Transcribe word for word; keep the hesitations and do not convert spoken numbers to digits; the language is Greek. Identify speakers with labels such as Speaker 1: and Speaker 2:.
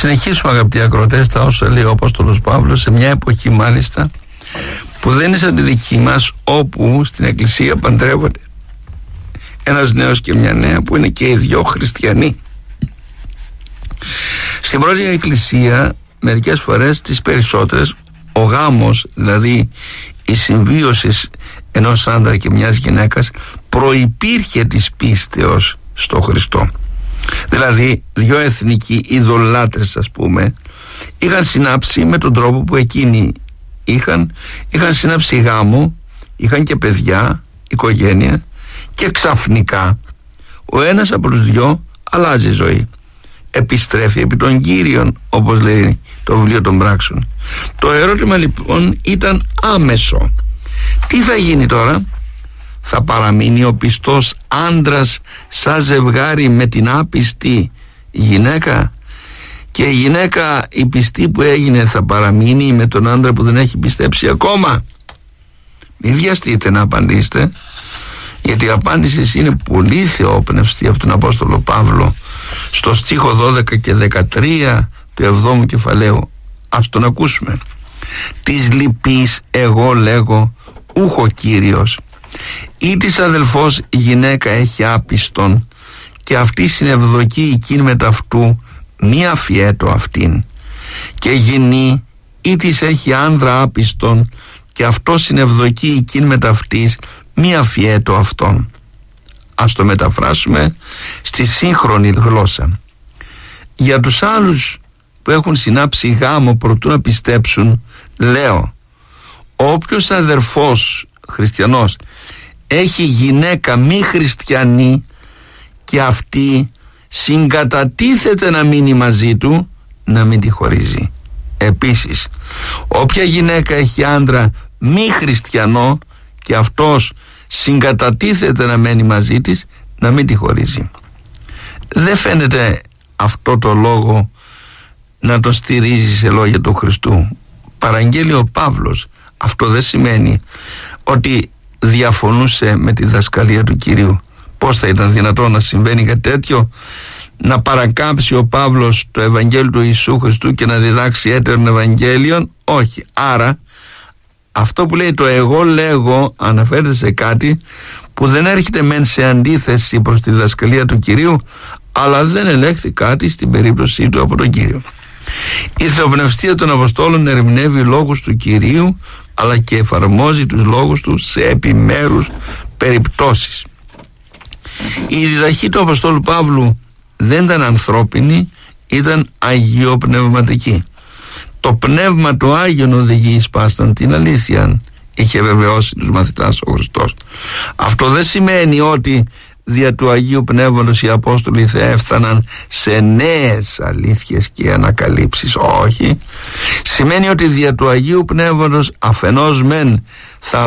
Speaker 1: συνεχίσουμε, αγαπητοί ακροατές, τα όσα λέει ο Απόστολος Παύλος, σε μια εποχή μάλιστα που δεν είναι σαν τη δική μας, όπου στην εκκλησία παντρεύονται ένας νέος και μια νέα που είναι και οι δυο χριστιανοί. Στην πρώτη εκκλησία, μερικές φορές, τις περισσότερες, ο γάμος, δηλαδή η συμβίωση ενός άντρα και μιας γυναίκας, προϋπήρχε της πίστεως στο Χριστό. Δηλαδή δυο εθνικοί ειδωλάτρες, ας πούμε, είχαν συνάψει με τον τρόπο που εκείνοι είχαν, είχαν συνάψει γάμο, είχαν και παιδιά, οικογένεια, και ξαφνικά ο ένας από τους δυο αλλάζει ζωή, επιστρέφει επί των Κύριων, όπως λέει το βιβλίο των Πράξεων. Το ερώτημα λοιπόν ήταν άμεσο. Τι θα γίνει τώρα? Θα παραμείνει ο πιστός άντρας σαν ζευγάρι με την άπιστη γυναίκα, και η γυναίκα η πιστή που έγινε θα παραμείνει με τον άντρα που δεν έχει πιστέψει ακόμα? Μην βιαστείτε να απαντήσετε, γιατί η απάντηση είναι πολύ θεόπνευστη από τον Απόστολο Παύλο στο στίχο δώδεκα και δεκατρία του εβδόμου κεφαλαίου. Ας τον ακούσουμε. «Της λυπής εγώ λέγω ούχο Κύριος, ή της αδελφός γυναίκα έχει άπιστον, και αυτή συνευδοκεί εκείνη με ταυτού, μη αφιέτω αυτήν. Και γυνή ή της έχει άνδρα άπιστον, και αυτό συνευδοκεί εκείνη με ταυτής, μη αφιέτω αυτόν». Ας το μεταφράσουμε στη σύγχρονη γλώσσα. Για τους άλλους που έχουν συνάψει γάμο προτού να πιστέψουν, λέω, όποιος αδερφός χριστιανός έχει γυναίκα μη χριστιανή και αυτή συγκατατίθεται να μείνει μαζί του, να μην τη χωρίζει. Επίσης, όποια γυναίκα έχει άντρα μη χριστιανό και αυτός συγκατατίθεται να μένει μαζί της, να μην τη χωρίζει. Δεν φαίνεται αυτό το λόγο να το στηρίζει σε λόγια του Χριστού. Παραγγέλει ο Παύλος. Αυτό δεν σημαίνει ότι διαφωνούσε με τη διδασκαλία του Κυρίου. Πώς θα ήταν δυνατόν να συμβαίνει κάτι τέτοιο? Να παρακάμψει ο Παύλος το Ευαγγέλιο του Ιησού Χριστού και να διδάξει έτερον Ευαγγέλιον? Όχι. Άρα αυτό που λέει το εγώ λέγω αναφέρεται σε κάτι που δεν έρχεται μεν σε αντίθεση προς τη διδασκαλία του Κυρίου, αλλά δεν ελέγχθη κάτι στην περίπτωσή του από τον Κύριο. Η θεοπνευστία των Αποστόλων ερμηνεύει λόγους του Κυρίου, αλλά και εφαρμόζει τους λόγους του σε επιμέρους περιπτώσεις. Η διδαχή του Αποστόλου Παύλου δεν ήταν ανθρώπινη, ήταν αγιοπνευματική. Το πνεύμα του Άγιον οδηγεί εις πάσταν την αλήθεια, είχε βεβαιώσει τους μαθητάς ο Χριστός. Αυτό δεν σημαίνει ότι δια του Αγίου Πνεύματος οι Απόστολοι θα έφταναν σε νέες αλήθειες και ανακαλύψεις. Όχι. Σημαίνει ότι δια του Αγίου Πνεύματος αφενός μεν θα